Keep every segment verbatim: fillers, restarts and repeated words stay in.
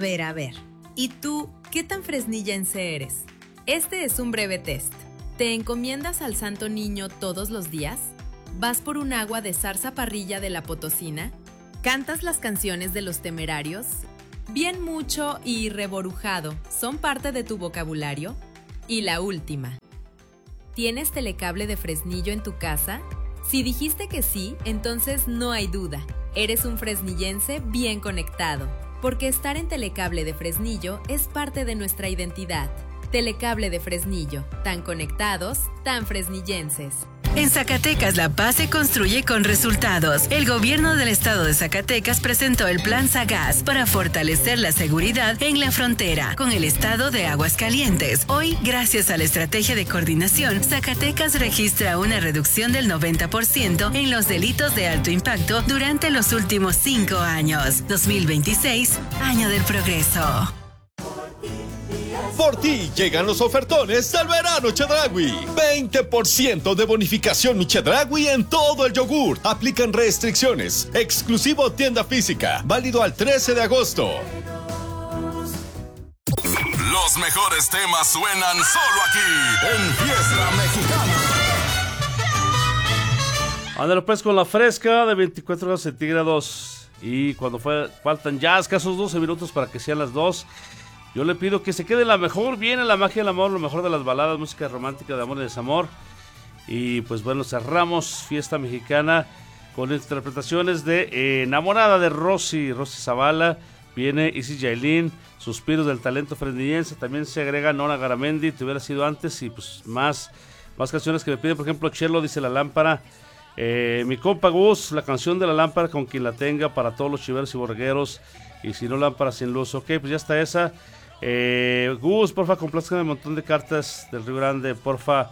ver, a ver. ¿Y tú, qué tan fresnillense eres? Este es un breve test. ¿Te encomiendas al Santo Niño todos los días? ¿Vas por un agua de zarza parrilla de la Potosina? ¿Cantas las canciones de los Temerarios? ¿Bien mucho y reborujado son parte de tu vocabulario? Y la última. ¿Tienes telecable de Fresnillo en tu casa? Si dijiste que sí, entonces no hay duda. Eres un fresnillense bien conectado, porque estar en Telecable de Fresnillo es parte de nuestra identidad. Telecable de Fresnillo, tan conectados, tan fresnillenses. En Zacatecas la paz se construye con resultados. El gobierno del estado de Zacatecas presentó el Plan Sagaz para fortalecer la seguridad en la frontera con el estado de Aguascalientes. Hoy, gracias a la estrategia de coordinación, Zacatecas registra una reducción del noventa por ciento en los delitos de alto impacto durante los últimos cinco años. dos mil veintiséis, año del progreso. Por ti llegan los ofertones del verano Chedraui. veinte por ciento de bonificación mi Chedraui en todo el yogur. Aplican restricciones. Exclusivo tienda física. Válido al trece de agosto. Los mejores temas suenan solo aquí, en Fiesta Mexicana. Ándale pues con la fresca de veinticuatro grados centígrados. Y cuando fue, faltan ya escasos doce minutos para que sean las dos. Yo le pido que se quede la mejor, viene la magia del amor, lo mejor de las baladas, música romántica de amor y desamor. Y pues bueno, cerramos Fiesta Mexicana con interpretaciones de eh, Enamorada de Rosy, Rosy Zavala. Viene Isis Yailin, Suspiros del talento fresnillense. También se agrega Nora Garamendi, Te hubiera sido antes. Y pues más, más canciones que me piden, por ejemplo, Chelo, Dice la lámpara. Eh, mi compa Gus, La canción de la lámpara, con quien la tenga, para todos los chiveros y borregueros. Y si no, lámpara sin luz. Ok, pues ya está esa. Eh, Gus, porfa, complazcan un montón de cartas del Río Grande, porfa.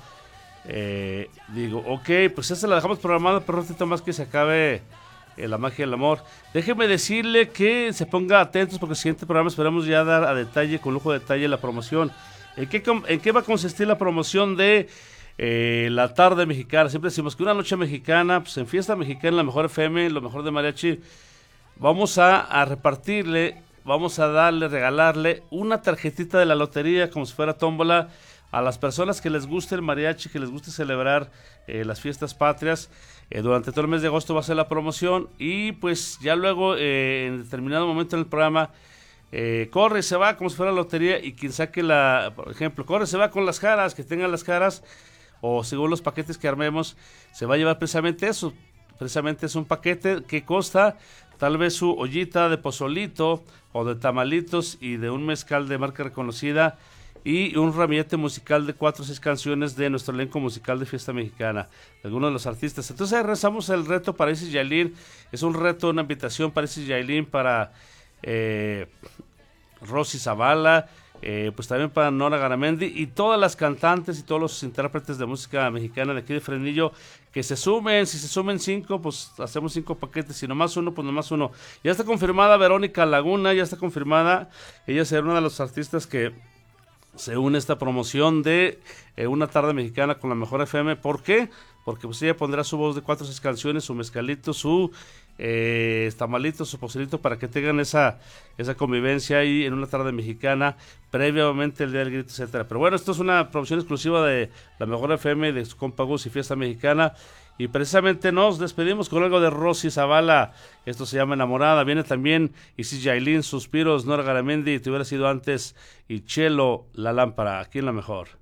Eh, digo, ok, pues esa la dejamos programada, pero un ratito más que se acabe eh, la magia del amor. Déjeme decirle que se ponga atentos porque el siguiente programa esperamos ya dar a detalle, con lujo de detalle, la promoción. ¿En qué, en qué va a consistir la promoción de eh, la tarde mexicana? Siempre decimos que una noche mexicana, pues en Fiesta Mexicana, la mejor F M, lo mejor de mariachi, vamos a, a repartirle. Vamos a darle, regalarle una tarjetita de la lotería como si fuera tómbola a las personas que les guste el mariachi, que les guste celebrar eh, las fiestas patrias. Eh, durante todo el mes de agosto va a ser la promoción y pues ya luego eh, en determinado momento en el programa eh, corre y se va como si fuera la lotería y quien saque la, por ejemplo, corre y se va con las caras, que tengan las caras o según los paquetes que armemos, se va a llevar precisamente eso. Precisamente es un paquete que consta tal vez su ollita de pozolito o de tamalitos y de un mezcal de marca reconocida y un ramillete musical de cuatro o seis canciones de nuestro elenco musical de Fiesta Mexicana, de algunos de los artistas. Entonces rezamos el reto para Isis Yailin, es un reto, una invitación para Isis Yailin, para eh, Rosy Zavala, eh, pues también para Nora Garamendi y todas las cantantes y todos los intérpretes de música mexicana de aquí de Fresnillo que se sumen. Si se sumen cinco, pues hacemos cinco paquetes, si nomás uno, pues nomás uno. Ya está confirmada Verónica Laguna, ya está confirmada, ella será una de los artistas que se une a esta promoción de eh, una tarde mexicana con la mejor F M. ¿Por qué? Porque pues ella pondrá su voz de cuatro o seis canciones, su mezcalito, su eh, tamalito, su pozolito, para que tengan esa, esa convivencia ahí en una tarde mexicana, previamente el Día del Grito, etcétera. Pero bueno, esto es una promoción exclusiva de la mejor F M, de su compa Gus y Fiesta Mexicana. Y precisamente nos despedimos con algo de Rosy Zavala. Esto se llama Enamorada. Viene también Isis Yailin, Suspiros, Nora Garamendi, Te hubiera sido antes, y Chelo, La lámpara. Aquí en la mejor.